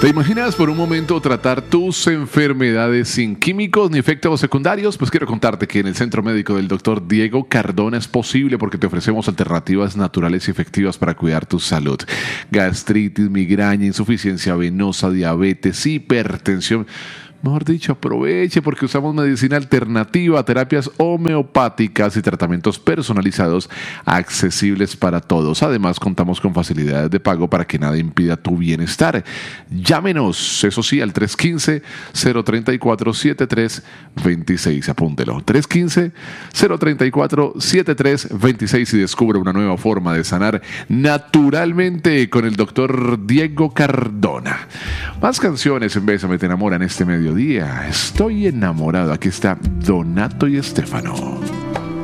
¿Te imaginas por un momento tratar tus enfermedades sin químicos ni efectos secundarios? Pues quiero contarte que en el Centro Médico del Dr. Diego Cardona es posible porque te ofrecemos alternativas naturales y efectivas para cuidar tu salud. Gastritis, migraña, insuficiencia venosa, diabetes, hipertensión. Mejor dicho, aproveche porque usamos medicina alternativa, terapias homeopáticas y tratamientos personalizados accesibles para todos. Además, contamos con facilidades de pago para que nada impida tu bienestar. Llámenos, eso sí, al 315-034-7326. Apúntelo, 315-034-7326 y descubre una nueva forma de sanar naturalmente con el doctor Diego Cardona. Más canciones en Bésame Te Enamora en este mediodía. Estoy enamorado. Aquí está Donato y Estefano.